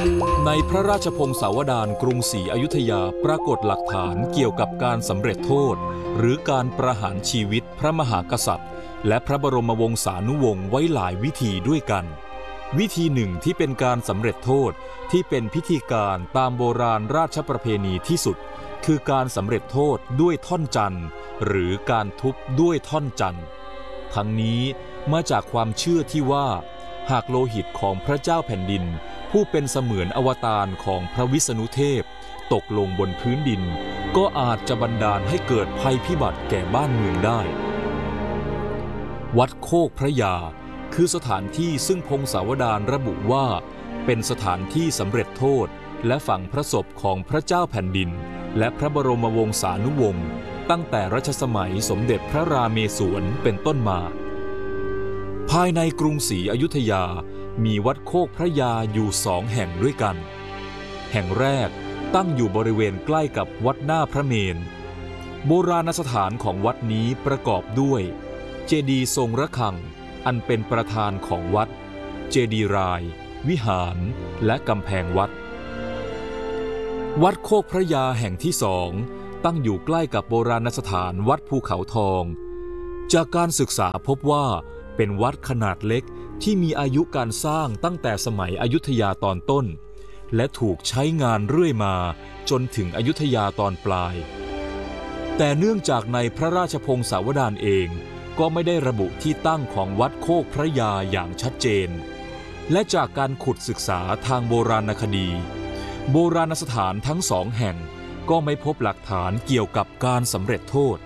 ในพระราชพงศาวดารกรุงศรีอยุธยาปรากฏหลักฐานเกี่ยวกับการสำเร็จโทษหรือการประหารชีวิตพระมหากษัตริย์และพระบรมวงศานุวงศ์ไว้หลายวิธีด้วยกันวิธีหนึ่งที่เป็นการสำเร็จโทษที่เป็นพิธีการตามโบราณราชประเพณีที่สุดคือการสำเร็จโทษด้วยท่อนจันทร์หรือการทุบด้วยท่อนจันทร์ทั้งนี้มาจากความเชื่อที่ว่าหากโลหิตของพระเจ้าแผ่นดินผู้เป็นเสมือนอวตารของพระวิษณุเทพตกลงบนพื้นดินก็อาจจะบันดาลให้เกิดภัยพิบัติแก่บ้านเมืองได้วัดโคกพระยาคือสถานที่ซึ่งพงศาวดารระบุว่าเป็นสถานที่สำเร็จโทษและฝังพระศพของพระเจ้าแผ่นดินและพระบรมวงศานุวงศ์ตั้งแต่รัชสมัยสมเด็จพระราเมศวรเป็นต้นมาภายในกรุงศรีอยุธยามีวัดโคกพระยาอยู่2 แห่งด้วยกันแห่งแรกตั้งอยู่บริเวณใกล้กับวัดหน้าพระเมรุโบราณสถานของวัดนี้ประกอบด้วยเจดีย์ทรงระฆังอันเป็นประธานของวัดเจดีย์รายวิหารและกำแพงวัดวัดโคกพระยาแห่งที่2ตั้งอยู่ใกล้กับโบราณสถานวัดภูเขาทองจากการศึกษาพบว่าเป็นวัดขนาดเล็กที่มีอายุการสร้างตั้งแต่สมัยอยุธยาตอนต้นและถูกใช้งานเรื่อยมาจนถึงอยุธยาตอนปลายแต่เนื่องจากในพระราชพงศาวดารเองก็ไม่ได้ระบุที่ตั้งของวัดโคกพระยาอย่างชัดเจนและจากการขุดศึกษาทางโบราณคดีโบราณสถานทั้ง2 แห่งก็ไม่พบหลักฐานเกี่ยวกับการสำเร็จโทษ